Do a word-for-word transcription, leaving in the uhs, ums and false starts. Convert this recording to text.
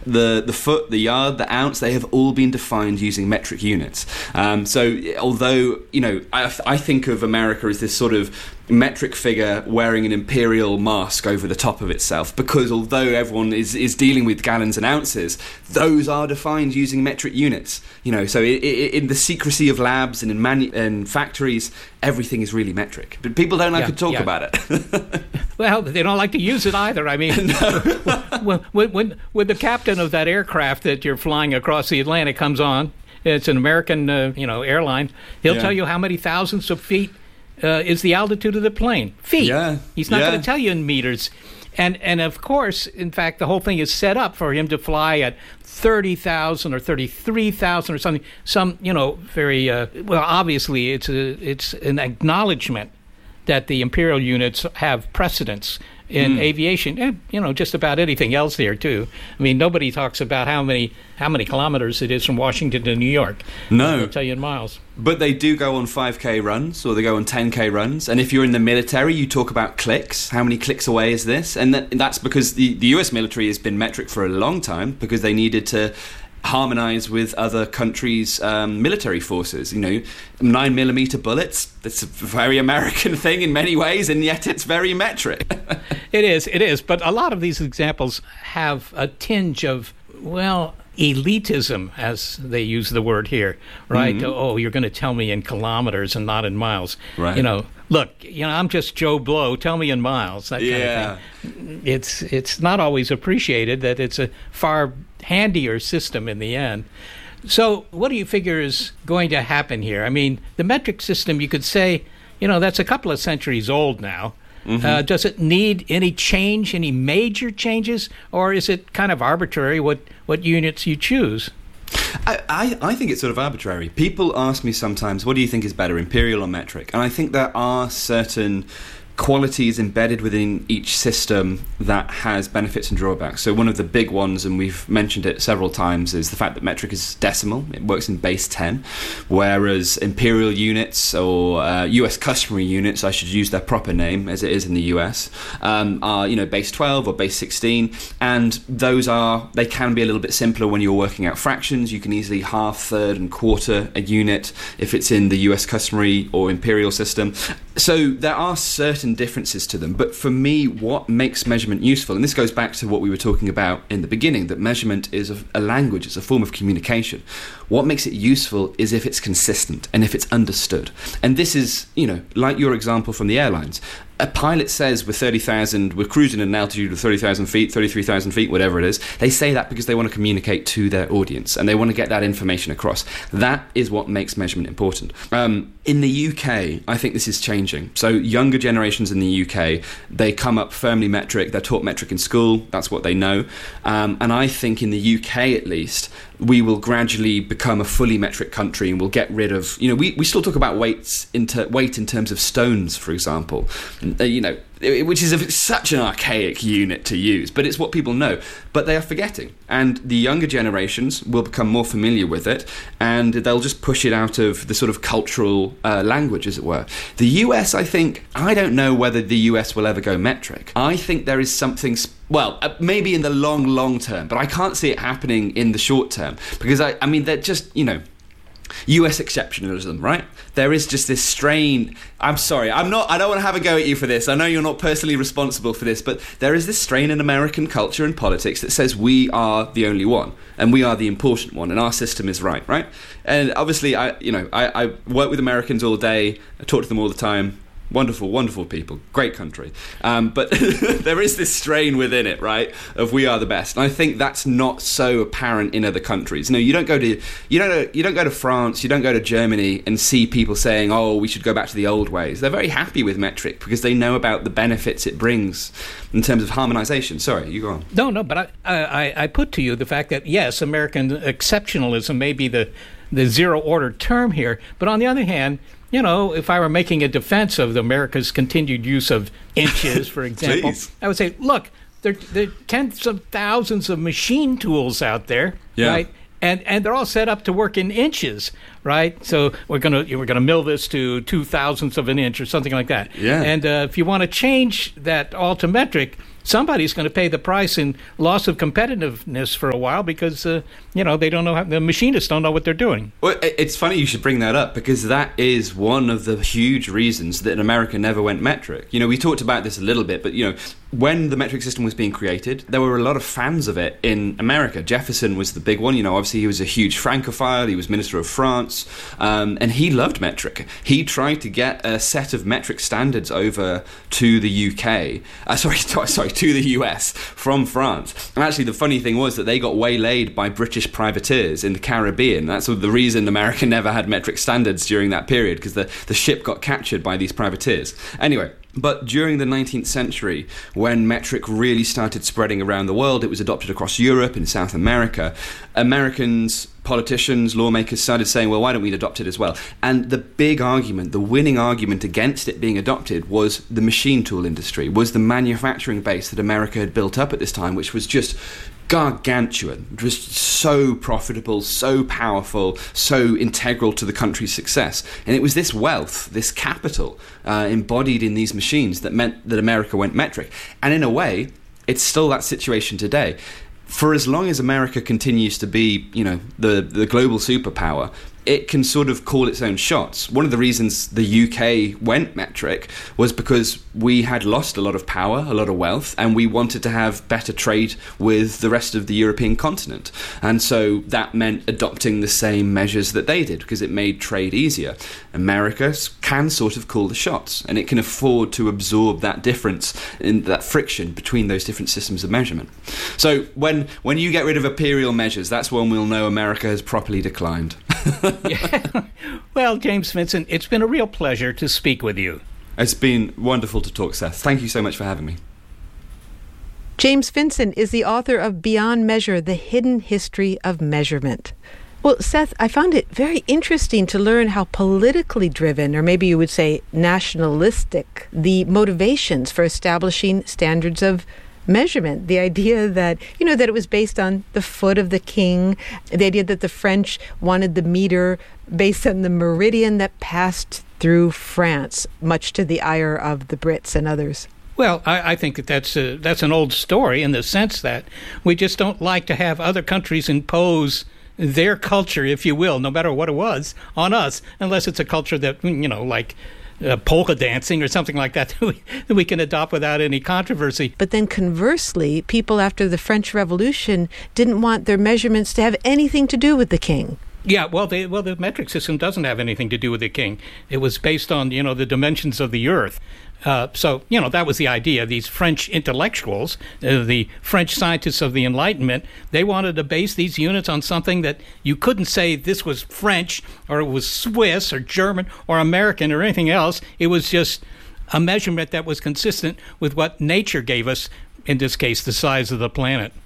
the the foot, the yard, the ounce, they have all been defined using metric units. Um, so although, you know, I, I think of America as this sort of metric figure wearing an imperial mask over the top of itself, because although everyone is, is dealing with gallons and ounces, those are defined using metric units. You know, so it, it, in the secrecy of labs and in manu- and factories, everything is really metric. But people don't like yeah, to talk yeah. about it. Well, they don't like to use it either. I mean, when, when, when, when the captain of that aircraft that you're flying across the Atlantic comes on, it's an American, uh, you know, airline, he'll Yeah. tell you how many thousands of feet uh, is the altitude of the plane. Feet. Yeah. He's not Yeah. going to tell you in meters. And, and of course, in fact, the whole thing is set up for him to fly at thirty thousand or thirty-three thousand or something. Some, you know, very, uh, well, obviously it's a, it's an acknowledgement that the imperial units have precedence in mm. aviation, and, you know, just about anything else there too. I mean, nobody talks about how many how many kilometers it is from Washington to New York. No. They'll tell you in miles. But they do go on five K runs, or they go on ten K runs. And if you're in the military, you talk about clicks. How many clicks away is this? And that, that's because the, the U S military has been metric for a long time, because they needed to harmonize with other countries' um, military forces. You know, nine millimeter bullets, that's a very American thing in many ways, and yet it's very metric. It is, it is. But a lot of these examples have a tinge of, well, elitism, as they use the word here, right? Mm-hmm. Oh, you're going to tell me in kilometers and not in miles. Right. You know, look, you know, I'm just Joe Blow. Tell me in miles. That yeah. kind of thing. It's it's not always appreciated that it's a far handier system in the end. So what do you figure is going to happen here? I mean, the metric system, you could say, you know, that's a couple of centuries old now. Mm-hmm. Uh, does it need any change, any major changes, or is it kind of arbitrary what, what units you choose? I, I, I think it's sort of arbitrary. People ask me sometimes, what do you think is better, imperial or metric? And I think there are certain qualities embedded within each system that has benefits and drawbacks. So one of the big ones, and we've mentioned it several times, is the fact that metric is decimal. It works in base ten, whereas imperial units or uh, U S customary units, I should use their proper name as it is in the U S, um, are, you know, base twelve or base sixteen, and those are, they can be a little bit simpler when you're working out fractions. You can easily half, third and quarter a unit if it's in the U S customary or imperial system. So there are certain differences to them, but for me, what makes measurement useful, and this goes back to what we were talking about in the beginning, that measurement is a, a language, it's a form of communication. What makes it useful is if it's consistent and if it's understood. And this is, you know, like your example from the airlines. A pilot says we're thirty thousand, we're cruising at an altitude of thirty thousand feet, thirty-three thousand feet, whatever it is. They say that because they want to communicate to their audience and they want to get that information across. That is what makes measurement important. Um, in the U K, I think this is changing. So younger generations in the U K, they come up firmly metric. They're taught metric in school. That's what they know. Um, and I think in the U K, at least, we will gradually become a fully metric country, and we'll get rid of, you know, we, we still talk about weights in ter- weight in terms of stones, for example, uh, you know, which is a, such an archaic unit to use, but it's what people know. But they are forgetting, and the younger generations will become more familiar with it, and they'll just push it out of the sort of cultural uh, language, as it were. The U S, I think, I don't know whether the U S will ever go metric. I think there is something, sp- well, uh, maybe in the long, long term, but I can't see it happening in the short term, because, I, I mean, they're just, you know, U S exceptionalism, right? There is just this strain. I'm sorry, I'm not, I don't want to have a go at you for this. I know you're not personally responsible for this, but there is this strain in American culture and politics that says we are the only one and we are the important one and our system is right, right? And obviously, I, you know, I, I work with Americans all day. I talk to them all the time. Wonderful, wonderful people. Great country. Um, but there is this strain within it, right, of we are the best. And I think that's not so apparent in other countries. No, you don't go to you don't you don't go to France, you don't go to Germany and see people saying, "Oh, we should go back to the old ways." They're very happy with metric because they know about the benefits it brings in terms of harmonization. Sorry, you go on. No, no, but I I, I put to you the fact that yes, American exceptionalism may be the the zero order term here, but on the other hand, you know, if I were making a defense of America's continued use of inches, for example, I would say, look, there, there are tens of thousands of machine tools out there, yeah. right? And and they're all set up to work in inches, right? So we're gonna we're gonna mill this to two thousandths of an inch or something like that. Yeah. And uh, if you want to change that all to metric, somebody's going to pay the price in loss of competitiveness for a while because, uh, you know, they don't know how, the machinists don't know what they're doing. Well, it's funny you should bring that up because that is one of the huge reasons that America never went metric. You know, we talked about this a little bit, but, you know, when the metric system was being created, there were a lot of fans of it in America. Jefferson was the big one. You know, obviously he was a huge Francophile. He was Minister of France, um, and he loved metric. He tried to get a set of metric standards over to the U K. Uh, sorry, sorry, to the U S from France. And actually, the funny thing was that they got waylaid by British privateers in the Caribbean. That's the reason America never had metric standards during that period, because the, the ship got captured by these privateers. Anyway, but during the nineteenth century, when metric really started spreading around the world, it was adopted across Europe and South America. Americans, politicians, lawmakers started saying, well, why don't we adopt it as well? And the big argument, the winning argument against it being adopted was the machine tool industry, was the manufacturing base that America had built up at this time, which was just gargantuan, just so profitable, so powerful, so integral to the country's success. And it was this wealth, this capital uh, embodied in these machines that meant that America went metric. And in a way, it's still that situation today. For as long as America continues to be, you know, the, the global superpower, it can sort of call its own shots. One of the reasons the U K went metric was because we had lost a lot of power, a lot of wealth, and we wanted to have better trade with the rest of the European continent. And so that meant adopting the same measures that they did, because it made trade easier. America can sort of call the shots, and it can afford to absorb that difference, in that friction between those different systems of measurement. So when, when you get rid of imperial measures, that's when we'll know America has properly declined. Yeah. Well, James Vincent, it's been a real pleasure to speak with you. It's been wonderful to talk, Seth. Thank you so much for having me. James Vincent is the author of Beyond Measure, The Hidden History of Measurement. Well, Seth, I found it very interesting to learn how politically driven, or maybe you would say nationalistic, the motivations for establishing standards of measurement. The idea that, you know, that it was based on the foot of the king, the idea that the French wanted the meter based on the meridian that passed through France, much to the ire of the Brits and others. Well, I, I think that that's, a, that's an old story in the sense that we just don't like to have other countries impose their culture, if you will, no matter what it was, on us, unless it's a culture that, you know, like Uh, polka dancing or something like that that we, that we can adopt without any controversy. But then conversely, people after the French Revolution didn't want their measurements to have anything to do with the king. Yeah, well, they, well, the metric system doesn't have anything to do with the king. It was based on, you know, the dimensions of the earth. Uh, so, you know, that was the idea. These French intellectuals, uh, the French scientists of the Enlightenment, they wanted to base these units on something that you couldn't say this was French or it was Swiss or German or American or anything else. It was just a measurement that was consistent with what nature gave us, in this case, the size of the planet.